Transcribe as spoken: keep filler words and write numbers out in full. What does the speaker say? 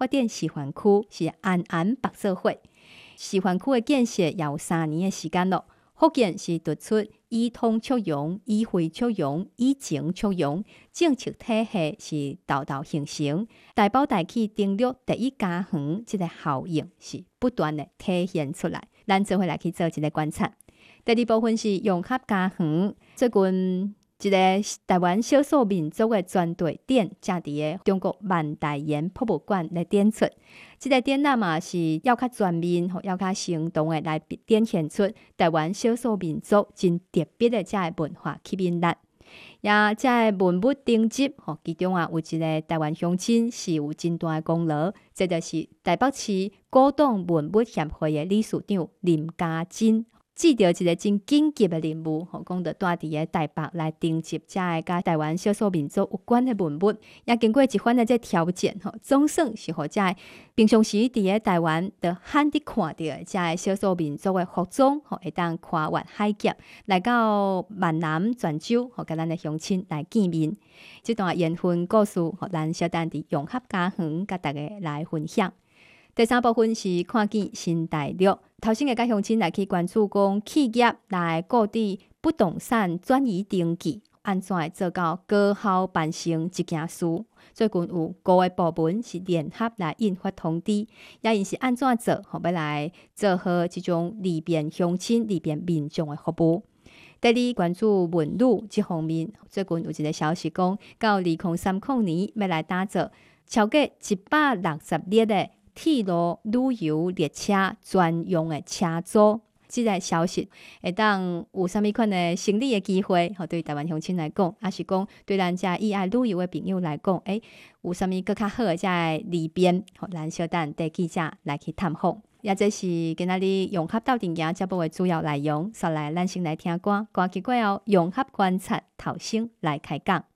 发展示范区是安安白社会。示范区的建设也有三年的时间咯。福建是突出以通促融、以惠促融、以情促融，政策体系是道道形成。大包大气登陆第一家园，这个效应是不断的体现出来。咱做伙来去做一个观察。第二部分是融合家园，最近一个台湾少数民族的专题展，正伫个中国万代言博物馆来展出。这个展览嘛是要较全面、要较生动的来展现出台湾少数民族真特别的这个文化吸引力。也这个文物顶集，其中啊有一个台湾乡亲是有真大的功劳，这就是台北市古董文物协会的理事长林嘉珍。记到一个真紧急的任务，讲到带伫个台北来订集这个甲台湾少数民族有关的文物，也经过一番的这条件，总算是互这平常时伫个台湾的罕得看到的这个少数民族的服装，会当跨越海峡来到闽南泉州，甲咱的乡亲来见面。这段缘分故事，咱小等伫融合家园，甲大家来分享。第三部分是看见新大陆。头先个甲乡亲来去关注讲企业来购置不动产转移登记，安怎会做到高效办成一件事？最近有五个部门是联合来印发通知，也因是安怎做，好要来做好这种利便乡亲、利便民众的服务。第二，关注文旅这方面，最近有一个消息讲，到二零三零年要来打造超过一百六十列的铁路旅游列车专用的车组，这个消息会当有啥物款的生理的机会？吼，对台湾乡亲来讲，还是讲对咱遮意爱旅游的朋友来讲，诶，有啥物更较好的这个利便？吼，咱小等带记者来去探访。也这是今仔日融合斗阵营节目的主要内容。稍来，咱先来听歌，歌曲过后，融合观察头先来开讲。